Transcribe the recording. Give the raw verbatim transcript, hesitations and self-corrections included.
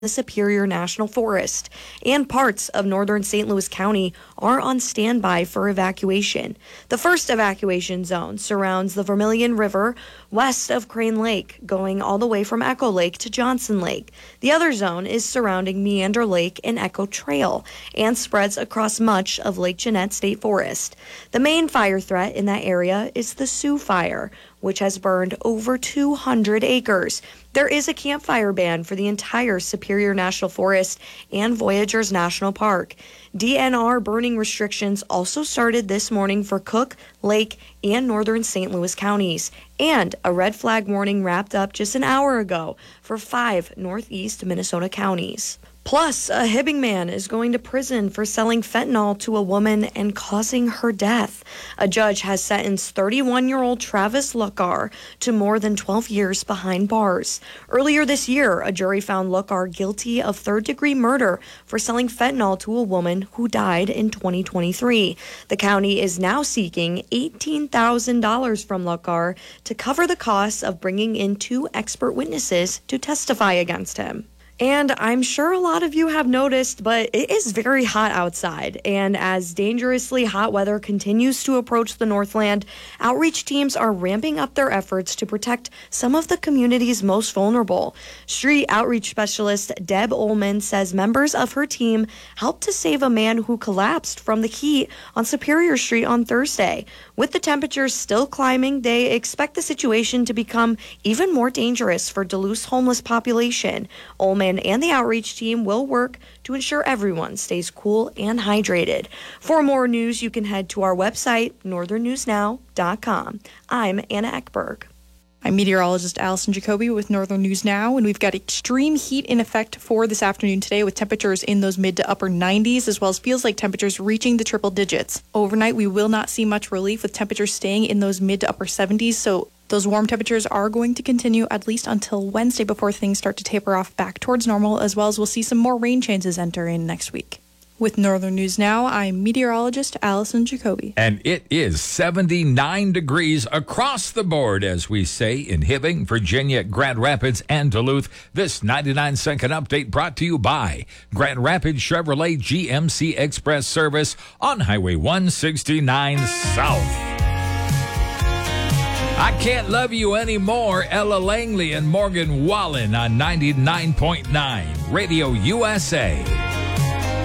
the Superior National Forest, and parts of northern Saint Louis County are on standby for evacuation. The first evacuation zone surrounds the Vermilion River west of Crane Lake, going all the way from Echo Lake to Johnson Lake. The other zone is surrounding Meander Lake and Echo Trail and spreads across much of Lake Jeanette State Forest. The main fire threat in that area is the Sioux Fire, which has burned over two hundred acres. There is a campfire ban for the entire Superior National Forest and Voyageurs National Park. D N R burning restrictions also started this morning for Cook, Lake, and northern Saint Louis counties. And a red flag warning wrapped up just an hour ago for five northeast Minnesota counties. Plus, a Hibbing man is going to prison for selling fentanyl to a woman and causing her death. A judge has sentenced thirty-one-year-old Travis Luckar to more than twelve years behind bars. Earlier this year, a jury found Luckar guilty of third-degree murder for selling fentanyl to a woman who died in twenty twenty-three. The county is now seeking eighteen thousand dollars from Luckar to cover the costs of bringing in two expert witnesses to testify against him. And I'm sure a lot of you have noticed, but it is very hot outside. And as dangerously hot weather continues to approach the Northland, outreach teams are ramping up their efforts to protect some of the community's most vulnerable. Street outreach specialist Deb Ullman says members of her team helped to save a man who collapsed from the heat on Superior Street on Thursday. With the temperatures still climbing, they expect the situation to become even more dangerous for Duluth's homeless population. Ullman and the outreach team will work to ensure everyone stays cool and hydrated. For more news, you can head to our website, northern news now dot com. I'm Anna Eckberg. I'm meteorologist Allison Jacoby with Northern News Now, and we've got extreme heat in effect for this afternoon today with temperatures in those mid to upper nineties, as well as feels like temperatures reaching the triple digits. Overnight, we will not see much relief with temperatures staying in those mid to upper seventies, so those warm temperatures are going to continue at least until Wednesday before things start to taper off back towards normal, as well as we'll see some more rain chances enter in next week. With Northern News Now, I'm meteorologist Allison Jacoby. And it is seventy-nine degrees across the board, as we say, in Hibbing, Virginia, Grand Rapids, and Duluth. This ninety-nine second update brought to you by Grand Rapids Chevrolet G M C Express Service on Highway one sixty-nine South. I Can't Love You Anymore, Ella Langley and Morgan Wallen on ninety-nine point nine Radio U S A.